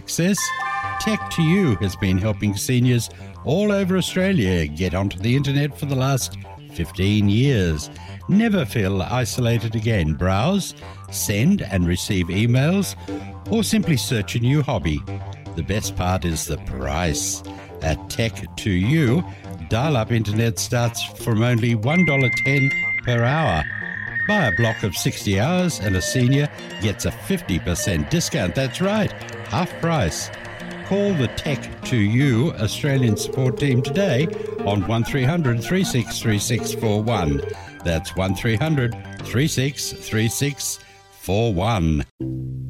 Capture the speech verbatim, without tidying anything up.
access, Tech to You has been helping seniors all over Australia get onto the internet for the last fifteen years. Never feel isolated again. Browse, send and receive emails, or simply search a new hobby. The best part is the price. At Tech to You, dial-up internet starts from only one dollar ten per hour. Buy a block of sixty hours and a senior gets a fifty percent discount. That's right, half price. Call the Tech to You Australian support team today on one three hundred, three six three six four one. That's one three hundred, three six three six four one.